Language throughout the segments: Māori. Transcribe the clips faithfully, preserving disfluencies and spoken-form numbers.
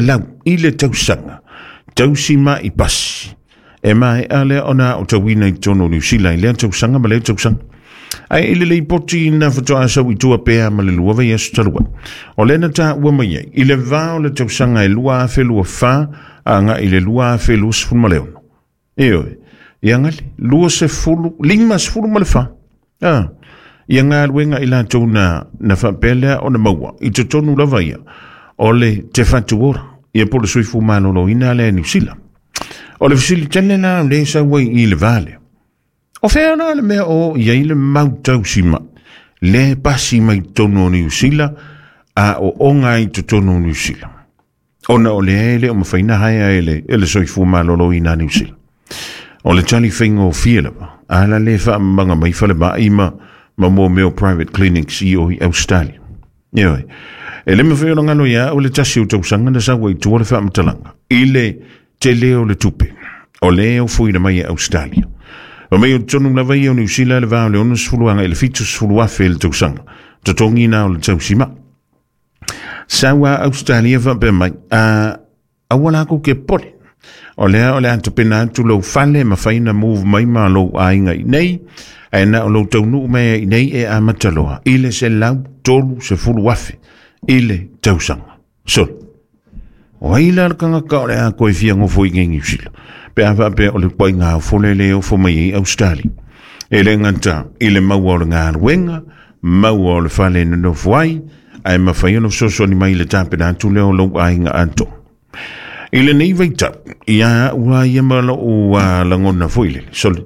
lau i le tausanga, tausima i pasi. E mai ale ona o tawina i tono New Zealand, le tausanga ma le tausanga. Ai ile le poti na fotoa sa i tua pea ma le lua vai asu talua. O le na ta ua mai ai, ile vao le tausanga e lua afe lua fa, a nga ile lua afe lua se fulu ma leono. Eo e, ia ngali, lua se fulu, lima se fulu ma le fa. Ah, ia ngā ruenga ila tau na, na whapelea o na maua, i te tonu lava ia, o le te whatu ora, ia pole sui fu manolo ina le New Zealand. O le fisili tene na le sa wai i le vale. O whea na le mea o ia i le mautau sima, le pasi mai tono New Zealand, a o onga i te tono New Zealand. Ona o le ele o mawhaina haia ele, ele sui fu manolo ina New Zealand. O le tali whaingo o fielava, ala le wha manga mai whale ma ima, ma mo meo private clinics i o i Australia. Ioi, e le mawhai o ngalo ia o le tasi o tausanga na sa wai tua le wha matalanga, i le te leo le tupe, o leo fuira mai a Australia. O mei o tonu la vai o New Zealand le vao le ono sfuluanga e le fitu sfuluafe le tausanga, ta tongi na o le tausima. Sa wa Australia va be mai, a awala ko ke pole, o lea o le anto pena atu lau fale ma whaina move mai ma lau ainga i nei, e na o lau taunu mea i nei e a mataloa, ile se lau tolu se fuluafe, ile tausanga. Sol. O haila kanga ka ole a koe fia ngofo i ngengi usila. Pe awa pe ole poi ngā fole leo fo mai i Australia. E le nganta, ile maua ole ngā ruenga, maua ole fale na no fuai, ai ma whaiono soso ni mai le tāpena atu leo lau ainga anto. Ile nei veita, ia ua ia mala o uh, langona foile, soli.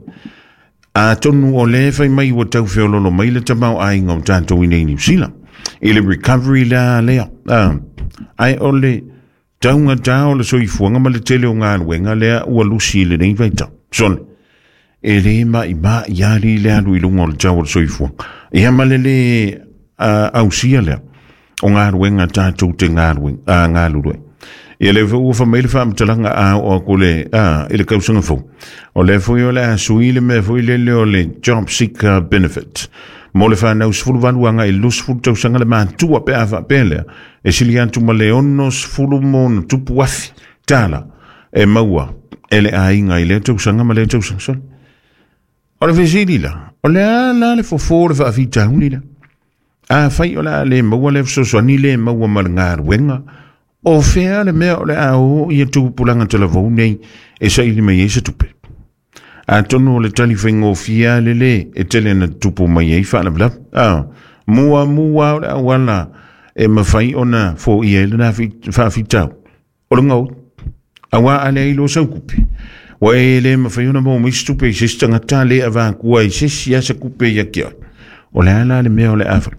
A tonu o le fai mai wa tau whiololo mai le tamau ainga o tātou i nei New Zealand. Ile recovery la lea. Uh, ai ole taunga tau le soi fuanga ma le tele o ngā ruenga lea ua lusi le nei veita. Soli. E le ma i ma iari le alu i lunga o le tau le soi fuanga. Ia ma le le uh, ausia lea. O ngā ruenga tātou te ngā ruenga, uh, ngā lurue. Ia le fu fa mai le fa mtalanga a o ko le a ile kausanga fu. O le fu yo le sui le me fu le le le job seeker benefit. Mo le fa na usfulu vanuanga i lusfulu tausanga le mantua pe ava pele. E siliantu ma le onos fulu mon tupu wafi tala e maua ele ainga i le tausanga ma le tausanga sol. O le visili la. O le ala le fo fo le fa vita unila. A fai o la le maua le so so ni le maua ma ngar wenga. O fea le mea o le ao i a tupulanga te la vau nei e sa ili mai e sa tupe. A tonu o le tali whaingo fia le le e tele na tupu mai e wha la blab. Ah, mua mua o le awala e mawhai o na fo i e le na whawhitau. O le ngau, awa ale i lo sau kupe. Wa e le mawhai o na mo mis tupe i sistanga ta le a wā kua i sisi asa kupe i a kia. O le ala le mea o le awha.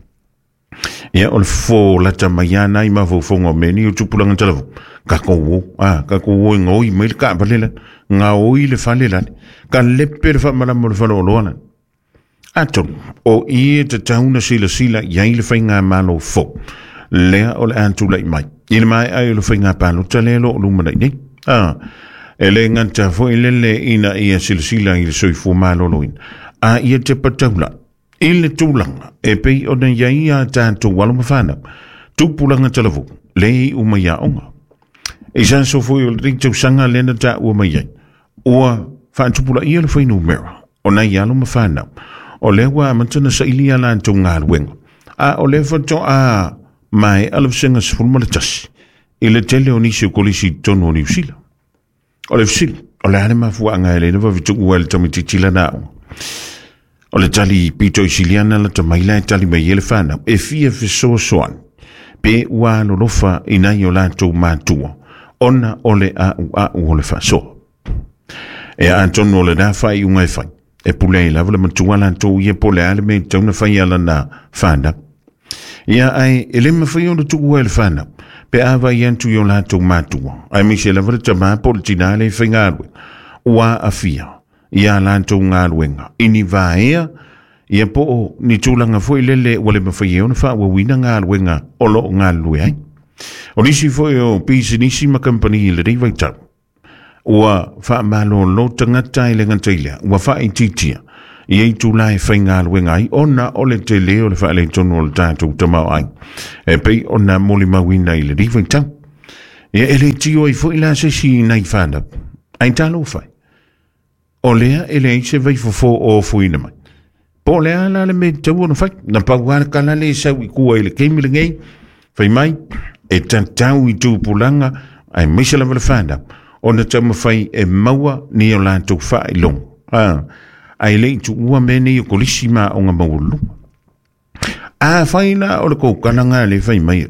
Ia o le fo lata mai ana i ma fo fonga meni o tupulanga talavu. Ka kou ah, ka kou ngoi mai le ka palela. Nga oi le falela. Ka lepe le whamara mo le whalo oloana. Aton, o i te tauna sila sila iai le whainga malo fo. Lea o le antu lai mai. I le mai ai o le whainga palo talelo o lumana i nei. Ah, e le nganta fo i lele ina ia sila sila i le soifu malo loin. A ia te pataula. Ile tūlanga, e pei o na iai a tātou walo mawhana, tūpulanga talavu, lei umaya onga. E san so fui o rītau sanga lena tā umaya, ua whaantupula ia le whainu mera, o na ialo mawhana, o lewa amantana sa ili ala antou ngā ruenga, a o le whato a mai alawsenga sifuruma le tasi, ile tele o nisi o kolisi tono o New Zealand. O le fsili, o le hane mafuanga ele, na wavitu ua le tamititila nao. O le tali pito i siliana la tamaila e tali mai ele whanau, e fia fisoa soan, pe ua lolofa i nai o lato mātua, ona o le a u a u o le whasoa. E a antono o le nā whai unga e whai, e pule i lava le matua lato i e pole ale me tauna whai ala nā whanau. Ia ai, e le mawhai o le tuku e le whanau, pe awa i antu i o lato mātua, ai mi se lava le tamā pole tinale i whaingarwe, ua a fia. Ia lantou ngā ruenga. Ini vāea, ia po o ni tūlanga foi lele wale mawhai e ona wha wawina ngā ruenga o lo ngā lue ai. O nisi foi o pisi nisi ma company i le rei tau. Ua wha malo lo tangata i le ngantailea, ua wha i titia. Ia i tūlai whai ngā ruenga ai, ona o le te leo le wha le tono o le tātou tamau ai. E pei ona moli mawina i le rei tau. Ia ele tio i fo ila se si nai whana. Ai talo whai. O lea ele se vai fo fo o fuina mai. Po lea la le me tau ono whai. Na pauara kala le sau i kua ele keimile ngei. Whai mai. E tantau i tū pulanga. Ai maisala wale whana. O na tau mawhai e maua ni o lantou whai long. Ah. Ai le tu ua mene i o kolisi ma o ngā maulu. A whai la o le koukana ngā le whai mai.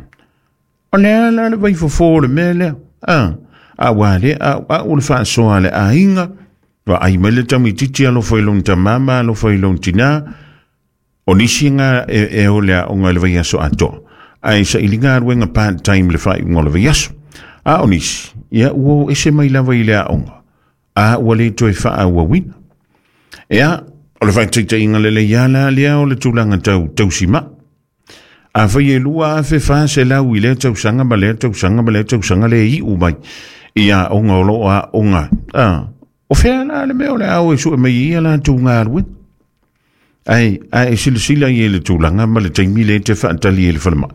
O lea la le vai fo fo le me lea. Ah. A wale a o le wha soa le a inga. Wa ai mai le tami titi alo fai long ta mama alo fai long tina. O nisi nga e, e o lea o ngā le vai aso ato. Ai sa ilinga arwenga part time le whai ngā le vai aso. A o nisi. Ia uo ese mai lava i lea onga. A wale toi wha a wawina. Ea o le whai teita inga le le yala lea o le tūlanga tau tau sima. A whai e lua a whi wha se lau i lea tau sanga ma lea tau sanga ma lea tau sanga le i umai. Ia onga o lo a onga. Ah. O whea la le meo le au e su e mei ia la tū ngā arwin. Ai, a e sila sila i e le tūlanga ma le taimi le te whaantali e le whalama.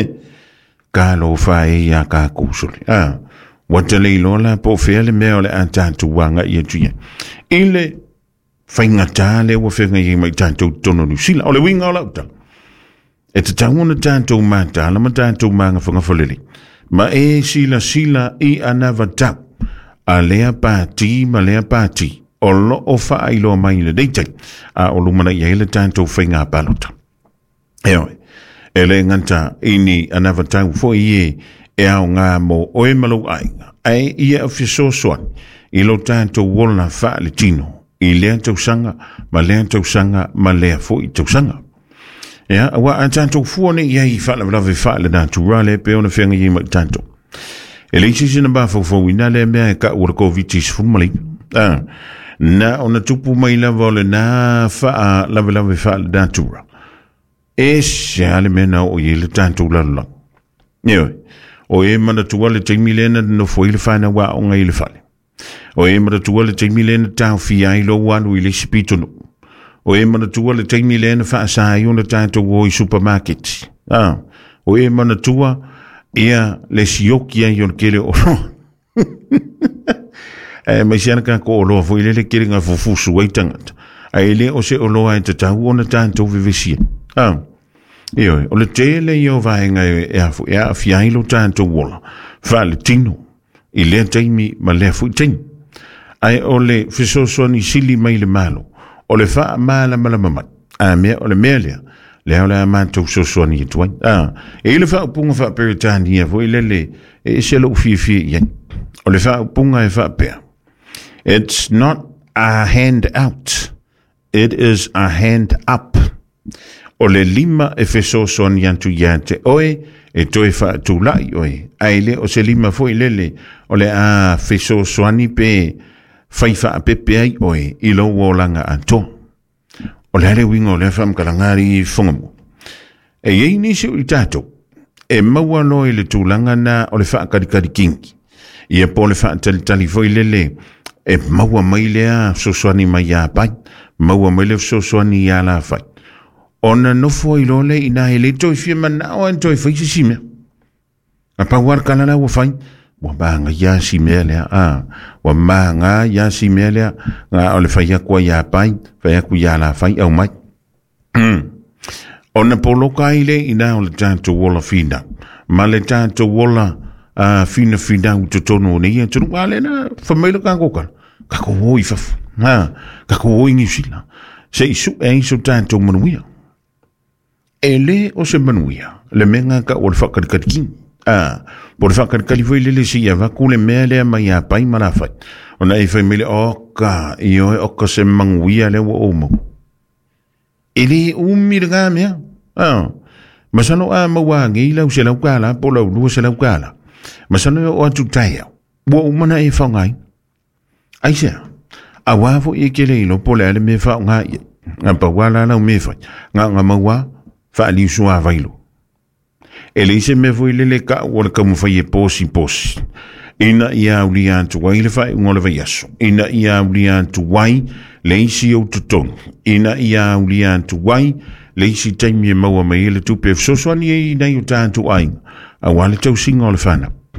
Ka lo wha e ia ka kūsole. Ah. Wata le ilola po whea le meo le a tātu wanga i e tuia. I le whaingata le wa whenga i mai tātou tono nu sila. O le winga o lauta. E te tauna tātou māta, ala ma tātou manga whangawhalele. Ma e sila sila i anawa tau. A lea pāti, ma lea pāti. O lo o wha ilo mai le deitai. A o lumana i hele tātou whainga palota. Eoi, e le nganta ini anawa tau fo i e e au ngā mo oe malu ainga. Ai i e awhiso soan. I lo tātou wola wha le tino. I lea tau sanga, ma lea tau sanga, ma lea fo i tau sanga. Ja, wa a tātou fuone i ai wha la wlawe wha le nātu rale pe ona whenga i mai tātou. E leisi sina ba fau fau ina le mea e ka ura COVID fumali. Ah, na ona tupu mai la vole na wha a la wlawe wha le nātu rale. E se ale mena o i le tātou lalala. Eoi, o e mana tua le teimi lena no foi le whana wa o ngai le whale. O e mana tua le teimi lena tau fia i lo wanu i le sipitono. O e mana tua le teimi lena wha sa i ona tātou o i supermarket. Ah, o e mana tua ia le siokia i ona kele o lo. E mai siana ka ko o loa fo i le le kele ngā fufusu wei tangata. A e le o se o loa e te tau ona tātou vivesia. Ah, eo, o le tele i o vaenga e afu e a fiailo tātou wola. Wha le tino i lea teimi ma lea fui teimi. Ai o le fisoso ni sili mai le malo. O le wha maala mala mamai. A mea o le mea lea. Lea o le a mātou soso ni tuai. Ah, e le wha upunga wha peritani e fo i lele e se lo ufi fi iai. O le wha upunga e wha pea. It's not a hand out. It is a hand up. O le lima e fisoso ni antu ia te oe e toi wha tūlai oe. Ai le o se lima fo i lele o le a fisoso ani pe fai wha pepe ai oe i lo wolanga anto. O le ale wingo le wha mkalangari whangamu. E ei nisi o i tātou. E maua lo i le tūlanga na o le wha karikari kingi. I e po le wha tali tali fo i lele. E maua mai lea sosoani mai a pai. Maua mai le sosoani a la fai. Ona no fo i lo le ina he le toi fia mana o en toi fai si si mea. A pa war kalala wa fai. Wa banga ya si mea lea. Ah, wa manga ya si mea lea. Nga o le fai akua ya pai. Fai aku ya la fai au mai. Ona polo kaile ina o le tātou wola fina. Ma le tātou wola uh, fina fina utotono ne ia. Tunu wale na whamaila kāngokana. Kako hoi fafu. Ha, kako hoi ngisila. Se isu e isu tātou manuia. E le o se manuia. Le menga ka o le whakarikarikin. Ah, po le whakarikari fo i lele si ia waku le mea lea mai a pai marafai. Ona e whai mele oka i oe oka se manguia le wa omo. E le umir ngā mea. Ah, masano a mawangi i lau se lau kāla, po lau lua se lau kāla. Masano o atu tai au. Wa umana e whaungai. Aisea, a wafo i ke leilo po le ale me whaungai. Ngā pa wala lau me whai. Ngā ngā mawa, whaali usua vailo. E le se me foi lele ka o le kamu fai e posi posi. Ina ia uli atu wai le fai ngole vai aso. Ina ia uli atu wai le isi o tutonu. Ina ia uli atu wai le isi taimi e maua mai ele tupe. Sosoani e ina i o tātu ainga. A wale tau singa o le whana.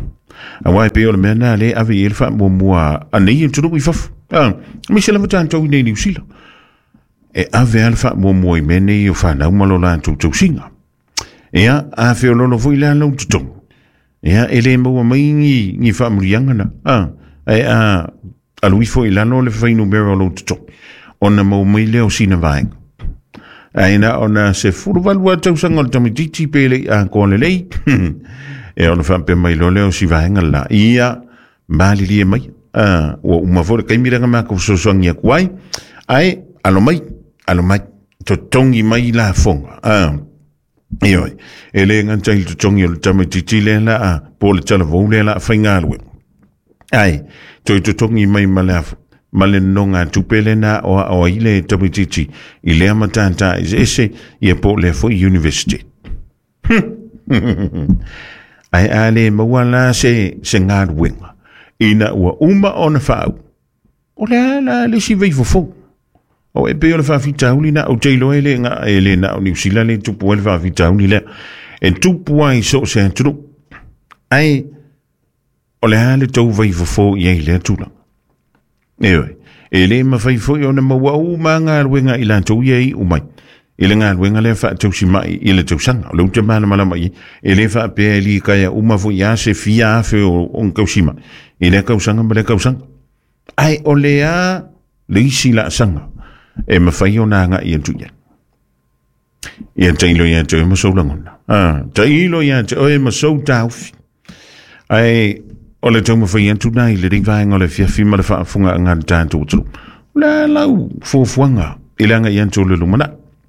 a wai pe o le mena le ave il fa mo mua a nei tu wi fa ah mi se la vata to nei ni usila e ave alfa mo mo i mene o fa na malo la tu tu singa e a a fe lo lo foi la lo tu e a ele mo mai ni ni fa murianga na ah e a a lui foi la no le fa numero lo tu ona mo mai le o sina vai aina ona se furu valua tau sanga tami titi pele a kone lei e ona fa pe mai lo leo si vai ngala ia mali li mai a o uma fora kai miranga ma ko so songia kwai ai alo mai alo mai to tongi mai la fonga a io ele ngan tai to tongi o tami titi le la a pole tala vole la faingalwe ai to to tongi mai mala male nonga tupele na o o ile tabitichi ile amatanta ese ye po le fo university ai ale mawala se se ngad wenga ina wa uma on fa o la la le si vei fo o e pe o fa fita ulina o telo ele nga ele na ni sila le tu po fa fita ulila e tu po so se tu ai o la le tu vei fo ye le tu la Ewe, ele ma fai foi ona ma wau ma ngā ruenga i lantou iei umai. Ele ngā ruenga le wha tau si mai i le tau sanga. Lau te mana mala mai, ele wha pēa li kaya uma foi a se fia a fe o on kausima. Ele kausanga ma le kausanga. Ai o le a le isi la sanga. E ma fai o nā ngā i antu ia. Ia tailo ia te o ma sou langona. Ah, tailo ia te o e ma sou taufi. Ai... O le tau mawhai antu nai le ring vaenga o le fiafi ma le whaafunga ngā tātou utru. La lau fōfuanga i langa i antu le lumana.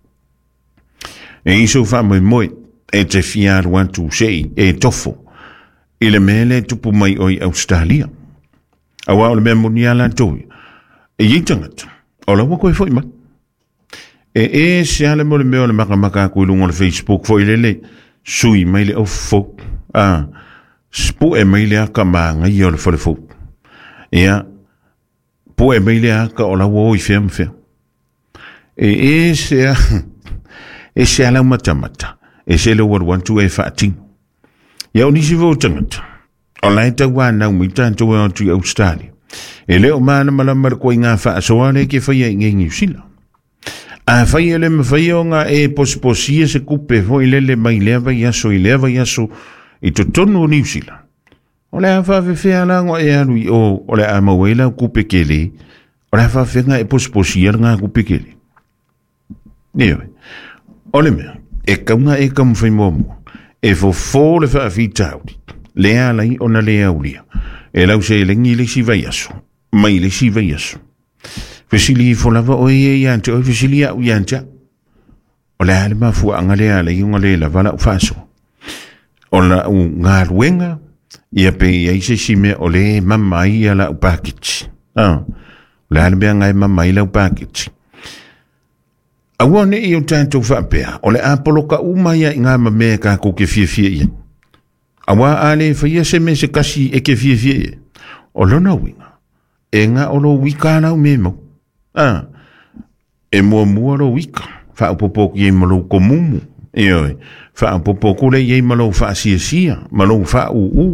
E iso wha moi moi e te fiaru antu sei e tofo i le mele tupu mai oi Australia. Awa o le mea moni ala toi. E i tangata. O la wako e fwoi mai. E e se ale mo le mea o le maka maka kui lungo le Facebook fwoi le le sui mai le au fok. Ah. Spo e maile aka maanga i o le whare fō. Ea, po e maile aka o la wo i whea mwhea. E e se a, e se ala matamata, e se le waruantu e whaating. Ia o nisi vau tangata, o lai tau wāna umita anto e antu i Australia. E leo maana malamara koi ngā whaasoa le ke whaia i ngai ngiusila. A whaia le mawhaia o ngā e posiposia se kupe fo i lele mai lea vai aso i lea vai aso i to tonu o New Zealand. O le a whawhewhea lango e alu i o, o le a mawela kupe kele, o le a whawhewha e posiposia ngā kupe kele. Newe, o le mea, e kaunga e kamwhai momo, e fo fō le whawhita auri, le a lai o na le aulia, e lau se lengi le si vai aso, mai le si vai aso. Fesili i folava o e e iante, o fesili a u iante, o le a le mafua anga le a lai unga le la vala u whaso. O la u ngā ruenga, ia pe ia ise si me o le mamai ala u pakiti. Ah, le ala mea ngai mamai la u pakiti. Awa ne i o tātou whapea, o le apoloka umaya i ngā mamea kā ko ke fie fie ia. Awa ale whaia se me se kasi e ke fie fie ia. O lona winga, e ngā o lo wika nau me mau. Ah, e mua mua lo wika, wha upopoki e malo komumu. Ioi, wha popo kore iei malo wha sia sia, malo wha u u.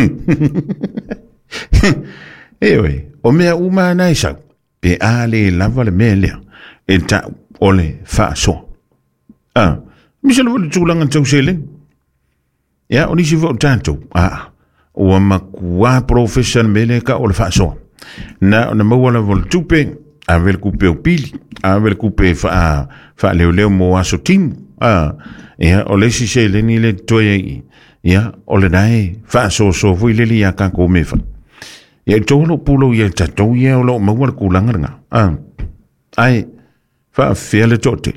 Ioi, o mea uma nai sau, pe ale lava le mea lea, e ta ole wha so. Ah, misalo wale tūlanga tau sele. Ia, o nisi vau tātou, ah, o makua profession mele ka ole wha so. Na, na mawala wale tupe, a vele kupe o pili, a vele kupe wha, wha leo leo mo aso timu. Ah, ia o le si se le ni le toia i. Ia o le nai fa so so fui le li a ka ko me fa. Ia tolo pulo ia tatou ia o lo maua ku langanga. Ah. Ai fa fele tote.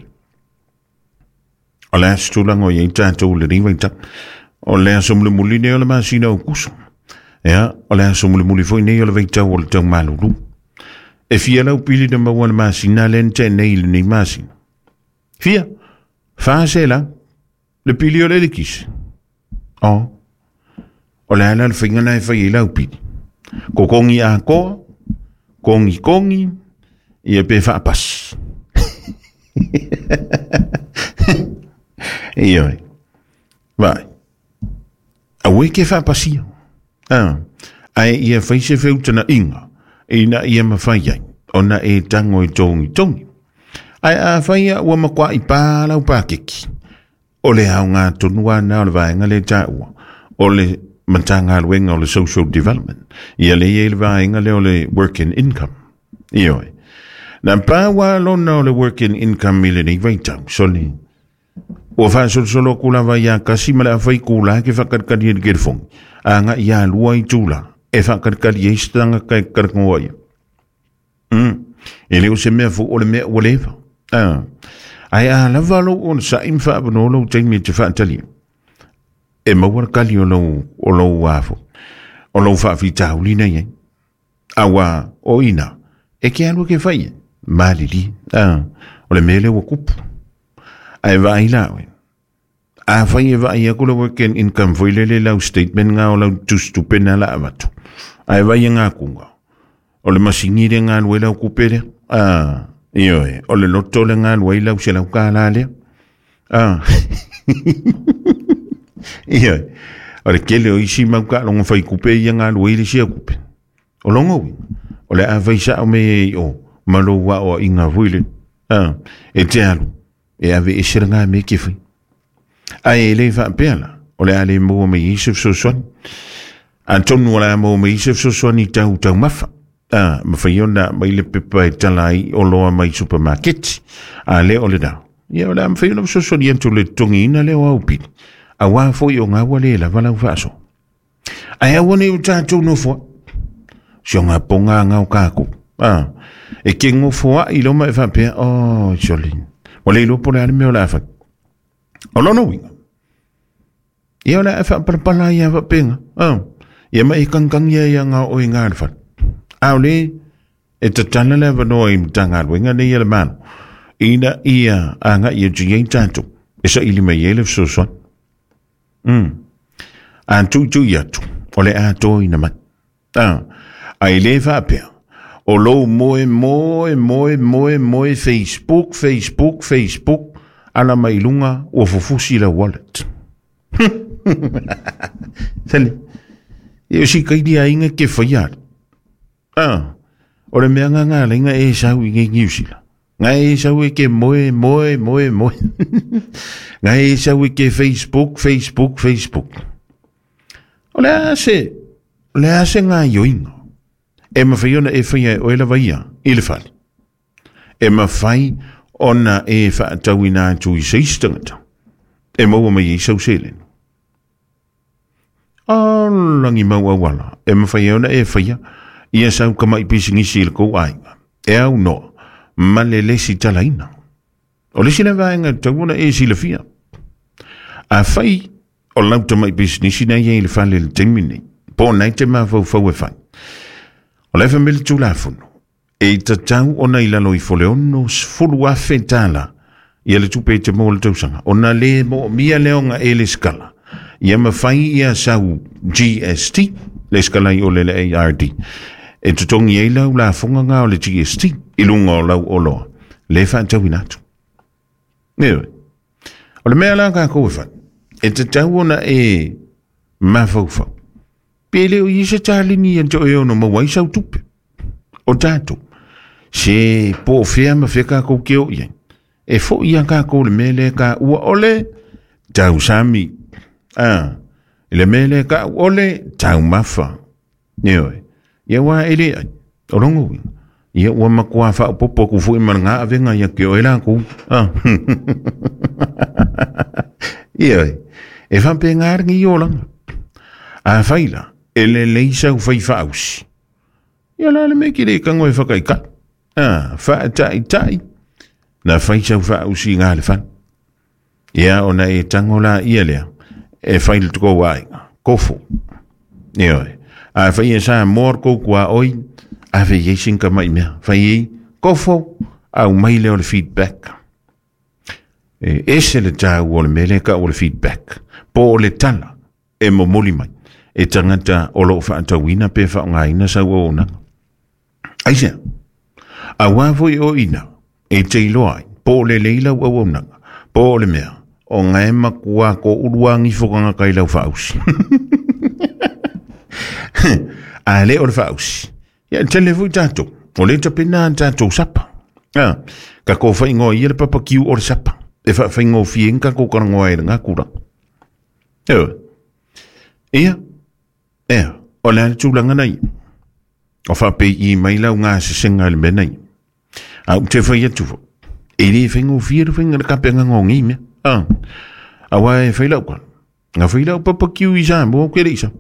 O le stulango ia tatou le riva ta. O le asum le muline o le masina o kuso. Ia o le asum le muli foi nei o le veita o le tau malulu. E fia la upili de maua le masina len te nei le ni masina. Fia Fase la, le pili o le le kisi. Oh. O le ala le whaingana e whai lau pili. Ko kongi a koa, kongi kongi, i e pe whaapasi. Ioi. Vai. A ue ke whaapasia. Ah, ai ia whaise whiutana inga, ina ia mawhaiai, ona e tango i tongi tongi. Ai a whaia ua makua i pālau pākeki. O le hao ngā tonua na o le vaenga le tāua. O le matanga luenga o le social development. Ia le ie le vaenga le o le working income. Ioi. Na pāua lona o le working income i le nei vaitau. Soli. O wha sol solo kula vai a kasi mala whai kula ke whakarkari e gerfongi. A nga ia lua i tūla. E whakarkari e stanga kai karkongoia. Mm. E leo se mea fu o le mea o lewa. Ah. Ai a la valo on sa imfa bonolo temi te fa tali. E mawar kali o lo o lo wafo. O lo fa fita ulina ye. Awa o ina. E ke anu ke fai. Malili. Ah. O le mele o kupu. Ai vai la. A fai va ia ko lo working income foi le le statement nga o lo tustu pena la avatu. Ai vai nga kunga. O le masingire nga wela o kupere. Ah. Ioe, o le loto le ngā luai lau se lau kā lālea. Ah. Ioe, o le kele o isi mau ka longa whai kupe ia ngā luai le sia kupe. O longa ui, o le awai sa o me e o malo wa o inga huile. Ah, e te alu, e ave e sira ngā me ke whai. Ai e le wha peala, o le ale mua me Yusuf Soswani. Antonu o le mua me Yusuf Soswani tau tau mafa. Ah, mawhaiona mai le pepa e talai o loa mai supermarket. A le o le dao. Ia o le mawhaiona msosoni antu le tongi ina le o aupini. A wā fwoi o ngā wale la walau whaaso. Ai awane u tātou no fwa. Sio ngā ponga ngau kāku. Ah, e ke ngō fwa i loma e whapea. Oh, Jolene. O le ilopo le ane meo la whak. O lono winga. Ia o le e whaparapala ia whapenga. Ah, ia mai kankangia ia ngā oi ngā rwhat. Aule, e te tana le wanoa i mtanga luenga ne ia le mano. Ina ia anga ia jiei tātou. E sa ili mai ele fsoswan. Mm. Antu tu iatu. O le ato ina mai. Ah. Ai le whapea. O lo moe moe moe moe moe Facebook, Facebook, Facebook. Ana mai lunga o fufusi la wallet. Sali. E o si kaidi a inga ke whaiar. Ah, o le mea ngā ngā inga e sau i ngai ngiusila. Ngā e sau e ke moe, moe, moe, moe. Ngā e sau e ke Facebook, Facebook, Facebook. O le ase, o le ase ngā ioinga. E mawhaiona e whaia o e la vaia, i le whali. E mawhai ona e whaatau i nā tu i seistangata. E maua mai i sau selen. O langi maua wala. E mawhaiona e whaia. Ia sau kama i pisingisi il kou ainga. E au no, ma le lesi talaina. O lesi na vaenga tawuna e si la fia. A fai, o lau tama i pisingisi na ia i le fale le tengmine. Po nai te maa fau fau e fai. O lefa mele tu la funu. E ta tau ona i lalo i fole ono sfulu a fetala. Ia le tupe te mo le tausanga. Ona le mo mia leonga e le skala. Ia ma fai ia sau G S T. Le skala i o le le A R D. E tutongi e lau la funga ngā o le G S T, i lunga o lau o loa. Le whātau inatu. Ewe. O le mea la kā koe whai. E te tau ona e mawhauwhau. Pele o i se tālini anto e ono mawai sau tupe. O tātou. Se po whea ma wheka kou ke o iai. E fo ia kā kou le mele kā ua ole. Tau sami. Ah. Le mele kā ole. Tau mawha. Ewe. Ia wā ele ai, o rongo wing. Ia ua makua wha popo ku fui mana ngā avenga ia ke o e lāku. Ah. Ia ai, e whampe ngā ringi i o langa. A whaila, e le leisa u whai whausi. Ia la le meki le kango e whakaika. Ah, wha tai tai. Na whai sau whausi ngā le whan. Ia ona e tango la ia lea, e whaile tuko wāinga, kofo. Ia ai. A whai e sa mor kou kua oi, a whai e sinka mai mea. Whai e, kofo, au mai leo le feedback. E ese le tau o le mele ka o le feedback. Po o le tala, e mo moli mai. E tangata o lo whaatawina pe whaongaina sa o ona. Aisea, a wāwoi o ina, e te iloai, po le leila o onanga, po le mea, o ngai makua ko uruangi whokanga kai lau whausi. A le o le whausi. Ia tele fui tātou. O le tapena tātou sapa. Ah, ka ko whai ngō i le papa kiu o le sapa. E wha whai ngō fien ka ko kara ngō aere ngā kura. Eo. Ia. Ea. O le ale tūlanga nei. O wha pe i mai lau ngā se senga le menei. Au te whai atu. E le whai ngō fien whai ngā kapenga ngō ngi mea. Ah. Awa e whai lau kwa. Ngā whai lau papa kiu i sa mo kere isa.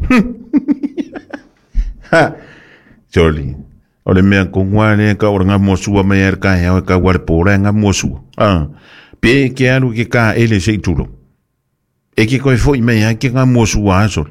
Ha. Sorry. O le mea ko ngwane ka ora ngā mosua mai er ka hea ka wale pōra ngā mosua. Ah. Pe ke alu ke ka ele se tulo. E ke koe foi mai ha ke ngā mosua asol.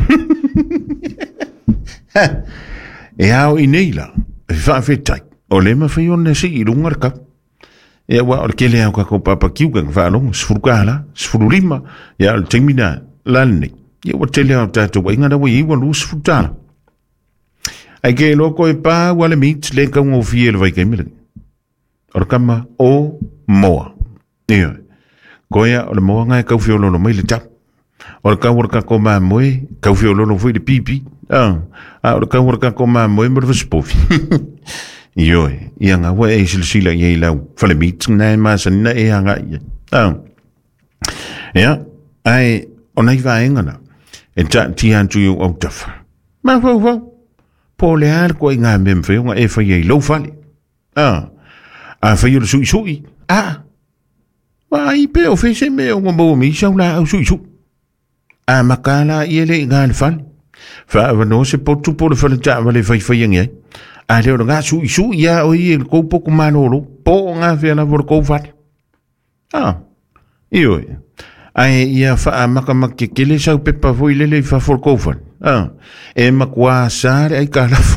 E hao i neila. E whaafetai. O le ma whai ona si i rungar ka. E wa o le kele hao ka ko papa kiugang whaanong. Sfuru kāla. Sfuru lima. E al temina lalne. E wa tele hao tātou wa ingana wa iwa lu sfuru tāla. Ai ke loko e pā wale mit le ka ngō fie le vai kai mire. O kama o moa. Eo. Koea o le moa ngai kau fio lono mai le tap. O ka warka ko ma moe kau fio lono foi le pipi. Ah. Ah o ka warka ko ma moe mo le spofi. Io e. Ia ngā wa e silsila i lau. Fale mit nai ma sanina e hanga ia. Ah. Ia. Ai o nei va engana. E ta ti antu yo au tafa. Ma fau fau. Po le ar ko inga mem fe nga e fa ye lo fali. Ah. A fa yo sui sui. Ah. Wa i pe o fe se me o mo mi sa la o sui sui. A makala i le nga le fali. Fa va no se po tu po le fali ta va le fa fa ye. A le nga sui sui ya o i ko po ko manolo. Po nga fe na vor ko fali. Ah. Io. Ai ia fa maka makke kele sa pepa foi lele fa for ko fali. Ah, e makua sare ai kalafu.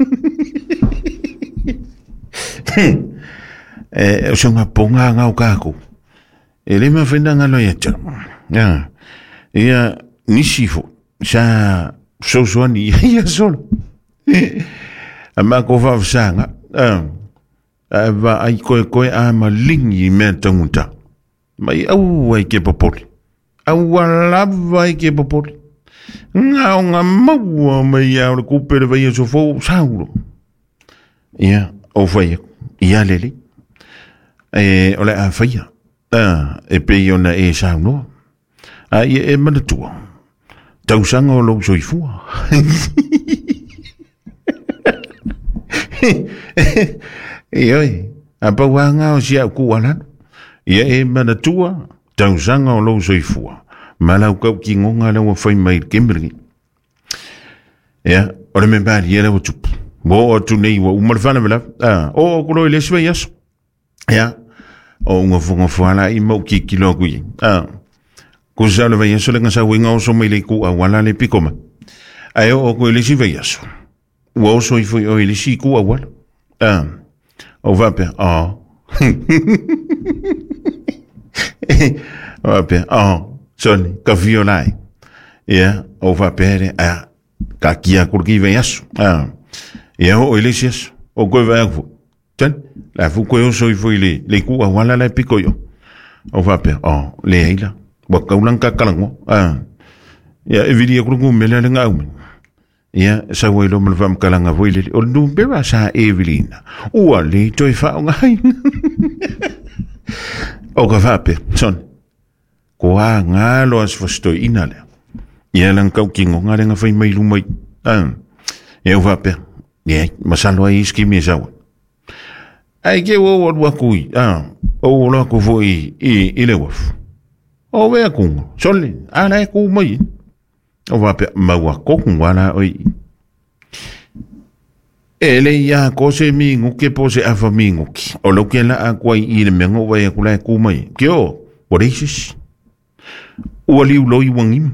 E o songa ponga nga o kako. E le ma fenda nga lo ya cha. Ya. Ia nisifo sa so so ni ia solo. Ama ko fa sanga. Ah. Va ai ko ko a ma lingi me tanguta. Mai au ai ke popoli. Au wala vai ke popoli. Ngā o ngā maua mai au le kupere vai so fo sauro. Ia, o vai ia lele. E ole a faia. Ah, e pe ona e sauno. A ia e manatua. Tausanga o lo soifua. E oi, a pawanga o sia kuala. Ia e manatua. Tausanga o lo soifua. Malau kau ki ngonga la wa fai mai kemri. Ya, ora me ba ia la wa tup. Bo tu nei wa umar fana bela. Ah, o ko lo le swa yas. Ya. O nga fonga fala i mo ki ki lo ku. Ah. Ko sa le va yas le nga sa winga o so mai le ku a wala le pikoma. Ai o ko le si va yas. Wo so i foi o le si ku a wala. Ah. O va pe. Ah. Va pe. Ah. Soni, ka violai. Ia, o va pere, a, ka kia kurki ve yasu. Ah. Ia, o ele si yasu. O koe vai aku. Ten, la fu koe o soi foi le, le ku a wala la piko yo. O va pere, oh, le eila. Wa kaulang ka kalango. Ah. Ia, e vidi a kurku mele le ngau. Ia, sa wai lo malfam kalanga voi le, o nu beba sa Evelina. Ua le toi fa o ngai. O ka va pe, son. Ko a ngā loa se fastoi ina lea. Ia lang kau kingo ngā renga whai mai lumai. Ah. Ia uwa pia. Ia, masalo ai iski mi sawa. Ai ke o o lua kui. Ah. O o lua ku fo i, i, i le wafu. O wea kungo. Sole, ala e ku mai. O wa pia, maua koku wala oi. E le ia ko se mi nguke po se afa mi nguki. O lo ke la a kuai i le mengo wai a kula e ku mai. Ke o, what is this? Ua liu loi wangim.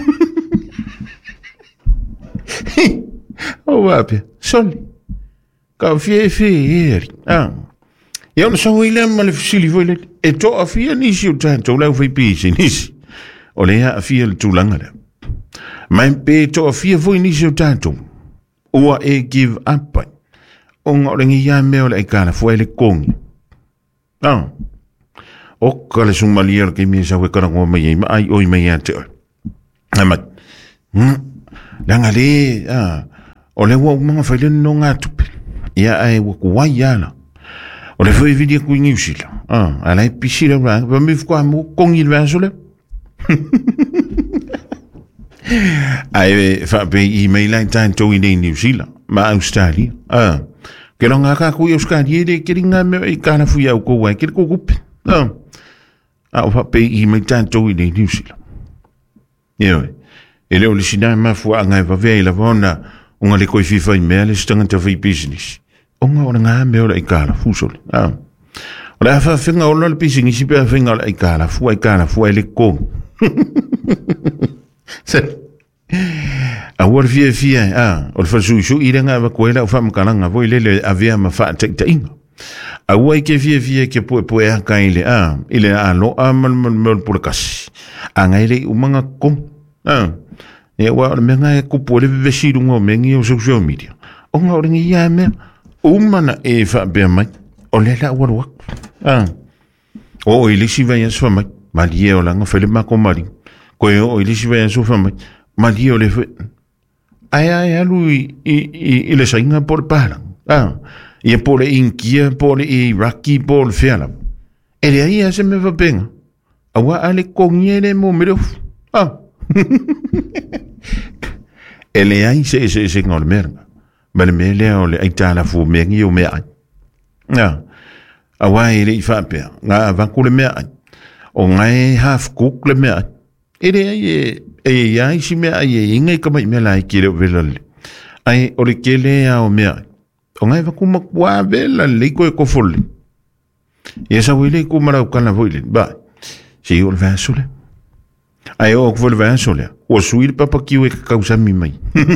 O wapia, soli. Ka fie fie eri. Ah. Ia ona sa wile ma le fisili voile. E to a fia nisi o tanto lau fai pisi nisi. O le a fia le tūlanga le. Mai pe to a fia voi nisi o tanto. Ua e give up. O ngā rengi ia meo le e kāna fua le kongi. Ah. O ka le sumalier ke mi sa we karango mai mai oi mai ate. Ama. langa le ah o le wa mga fa le no nga tupe ia ai wa wa yana o le foi vidi ku ngi usila ah ala pisila ba ba mi kwa mo kongi le sole ai fa be email line tan to in New Zealand ma Australia ah ke longa ka ku Australia de ke ringa me i kana fu ya ko wa ke ko kup ah ah fa be email tan to in New Zealand yo ele o le sina ma fu anga va ve la vona unga le ko fifa i me le stanga te vi business onga o nga me o le kana fu sol ah ora fa finga o le business si pe finga le kana fu ai kana fu ai le ko a war fie fie ah o fa su su ira nga va ko ela o fa mkana nga vo ile le avia ma fa te te inga a wai ke fie fie ke po po e ka ile ah ile a lo a mal mal por kas anga ile u manga kom ah e wa me nga ku po le vesi ngo me ngi o social media o nga o ngi ya me o mana e fa be mai o le la wa ah o ile si va ya so mai ma die o la nga fele ma ko mari ko o ile si va ya so fa mai ma die o le fe ai ai lui i le sainga por para ah e por inquia por i raki por fiala ele aí se me va bem awa ale kongiere mo mero ah ele aí se se se ngol merga bale me le ole aitala fu me ngi o me ah awa ele fa pe nga va ku le me o ngai half cook le me ele aí e ai si me ai ingai ka mai me lai ki le velal ai o le kele a o me o ngai va kuma kwa vela le ko ko fol e esa wile ku mara ka na voile ba si o va sole ai o ko va sole o suir papa ki o ka causa mi mai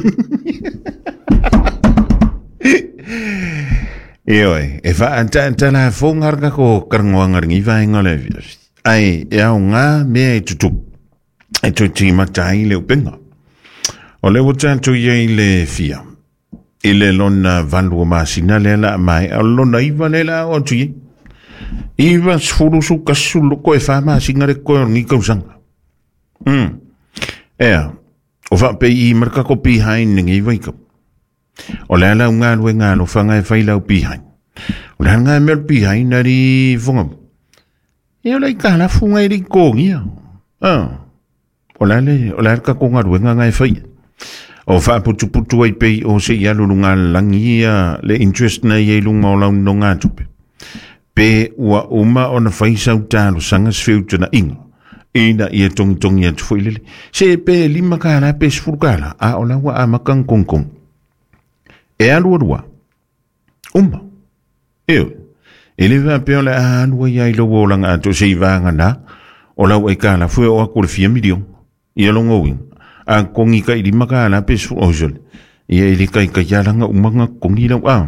e oi e fa anta anta na fongar ka ko karngoangar ngi va ngale ai e a nga me tutu e tu ti matai le upenga o le wata tu ye le fia ile lona valu masina le la mai lona iva le la o tu iva sfuru su kasulu ko e fa ma singare ko ni ko sanga hm e o fa pe i marka ko pi hain ngi vai ko o le la unga lu nga no fanga e fa ila pi hain o le nga mer pi hain ari funga e o le ka la funga i ko ngia ah o la le o la ka ko nga lu nga e fa o fa putu putu ai pe o se ia lunga langia le interest na ye lunga o la nonga tupe pe ua uma ona faisa utalo sanga sfeuta na inga ina ia tong tong ia tfuilele se pe lima kala pe sfurkala a ola wa amakan kongkong e alu alua uma eo ele va pe ola alu ia ilo wolanga to se vanga na ola wa kala fu o akul fia milion ia longo wing a kongi ka lima kala pe sfu ojol ia ili kai ka yalanga umanga kongi la wa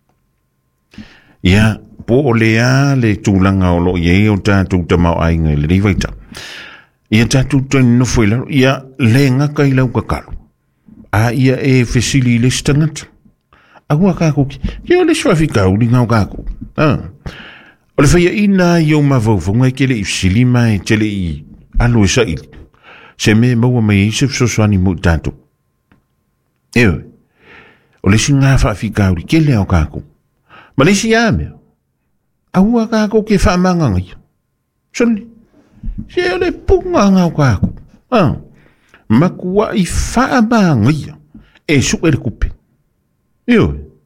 ia po o lea le tūlanga o lo ye o tātou tamau ai ngai le rivaita. Ia tātou tani no fuila, ia le ngaka i lau kakalu. A ia e fesili le stangata. A hua kako ki, ia le swafika uli ngau kako. O le whaia ina i o mawauwhunga ke le i fsili mai te le i alo e saili. Se me maua mai i se fsoswani mo tātou. Ewe, o le si ngā whafika uli ke le au kako. Ma le si ame ahua kako ke whamanga ngai. Soli, se ole punga ngau kako. Ah, makua i whaama ngai. E suke le kupe. Io.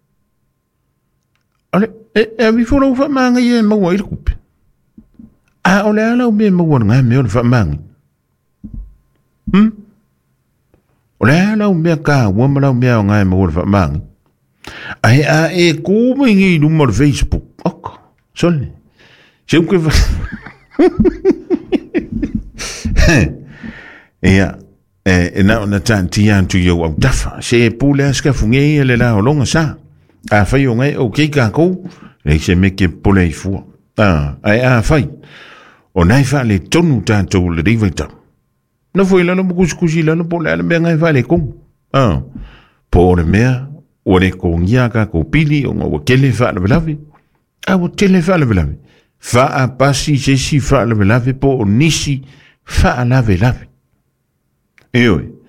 Ole, e, e mi fura whaama ngai e maua i le kupe. A ole ala me maua ngai me ole whaama ngai. Hmm? Ole ala me ka wamala me ngai maua whaama ngai. Ai a e kuma ngi numar Facebook. Ok. Soli. Se uke va. Ia. E na na tanti antu yo au dafa. Se pule aska funge le la longa sa. A fai o ngai o ke ka ko. Le se me ke pole i fu. Ah, ai a fai. O nai fa le tonu tanto le riveta. No foi la no kuskusi la no pole ala me ngai fa le ko. Ah. Por mea o le ko ngiaka ko pili o ngo kele fa le lavi. A o tele fa le lave. Fa a pasi se si fa le lave po o nisi fa a lave lave. E oi.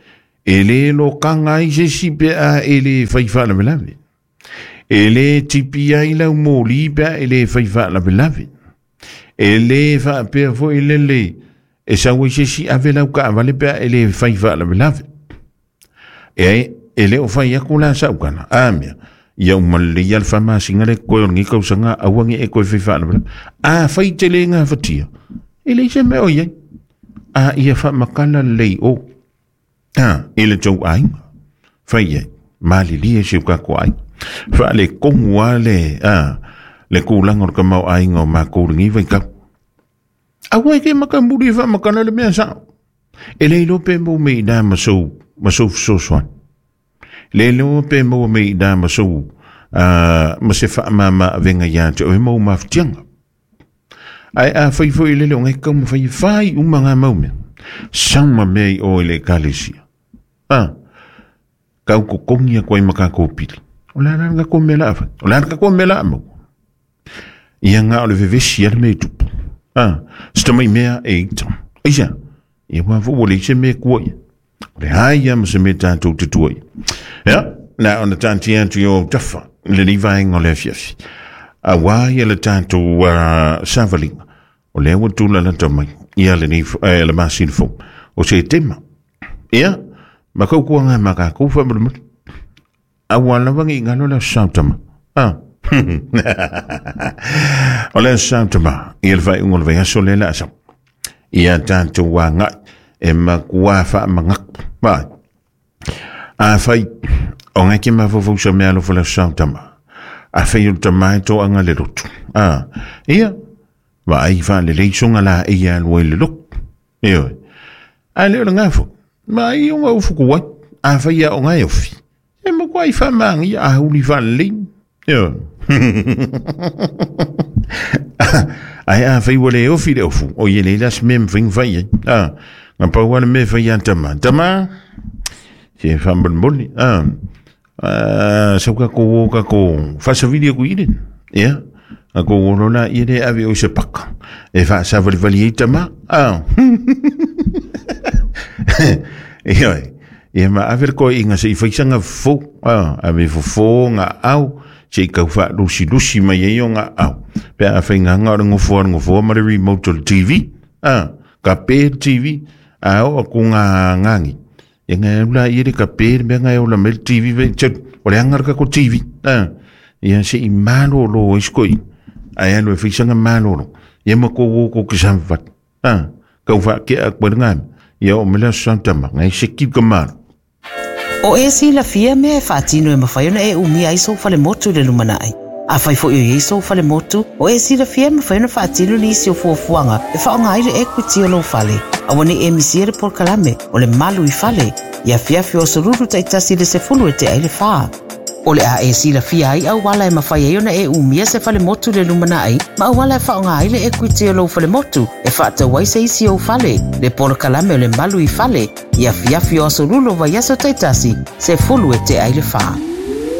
E le lo kanga i se si pe a e le whaifa la velave. E le tipi ai lau mōli pe a e le whaifa la velave. E le wha pia fo i le le e sa wai se si ave lau ka avale pe a e le whaifa la velave. E ai e le o whai aku la sa ukana. A mea. Ia umale i alfa maa singare koe o ngi kausanga awangi e koe whaifa la velave. A whai te le ngā whatia. E le se me o iai. A ia wha makala lei o. Ah, ele tau ai. Whai iai. Mali li e siu kako ai. Wha le kongu a le, ah, le kūlanga o ka mau ai ngā mā kōringi vai kau. Awa e ke maka muri wha makana le mea sao. E le ilo pe mo me i nā masou, masou fsoswan. Le ilo pe mo me i nā masou, ah, mase wha mama venga iante o e mau maftianga. Ai a whai fo i le leo ngai kau ma whai whai umanga maumea. Sama mei o ele kalesia. Ah, kau ko kongia koe maka kōpili. O la ranga ko mela afa. O la ranga ko mela amau. Ia ngā o le vevesi ala mei tupu. Ah, sta mai mea e ita. Eisa, ia wafu o le se me kuai. O le haia ma se me tātou te tuai. Ia, na ona tāti atu o tafa. Le li vaenga o le afiafi. A wai ala tātou uh, savalinga. O le awa tūla la tamai. Ia le ni eh, le masini fo. O se tema. Ia, ma kau kua ngā maka kou whamara mutu. Awa lawangi ngalo la sautama. Ah. O le sautama. Ia le vai ungol vai aso le la asam. Ia tātou wā ngai. E ma kua wha ma ngak. Vai. A whai. O ngai ki ma fofo sa mea lo fo la sautama. A whai o tamai to anga le rotu. Ah. Ia. Wa ai fa le leisonga la ia loi le lok. Eo. A leo la ngafo. Ma ai o ngau fuku wai. A fa ia o ngai ofi. E ma kwai fa mangi a huli fa le. Eo. Ai a fa iwa le ofi le ofu. O ye le las mem fing fa ia. Ah. Nga pa wana me fa ia tama. Tama. Se fa mbonboni. Ah. Ah. Sauka ko ka ko. Fasa video ku idin. Ia. Ako wona ide avi o se pak. E fa sa vali vali itama. Ah. Ioi. E ma aver ko inga se faisanga fo. Ah, ave fo fo nga au. Se ka fa lusi lusi mai e nga au. Pe a fainga nga ngo fo ngo fo ma remote T V. Ah, ka pe T V. Au ku nga ngangi. E nga la ide ka pe be nga o la mel T V ve chat. O le angar ka ko T V. Ah. Ia se i malo lo iskoi. Ai alo e fisanga maloro. Ia ma ko ko ki samvat. Ah, kau fa ke ak ngam. Ia o mela santama ngai se ki kamar. O e si la fia me fa tino e mafaiona e umi ai so fale motu le lumanai. A fai fo e so fale motu o e si la fia me faiona fa tino ni si o fo fuanga e fa nga ile equity o lo fale. A woni e misiere por kalame o le malu i fale. Ia fia fio so ruru taitasi le se fulu e te ai le fa. O le a e si la fia ai au wala e mawhai e ona e umia se fale motu le lumana ai, ma au wala e whaonga ai le equity o lo fale motu, e whaata wai se isi o fale, le polo kalame o le malu i fale, ia fia fio aso rulo vai aso taitasi, se fulu e te ai le faa.